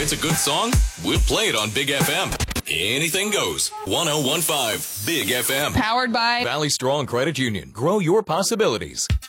it's a good song, we'll play it on Big FM. Anything goes. 1015 Big FM. Powered by Valley Strong Credit Union. Grow your possibilities.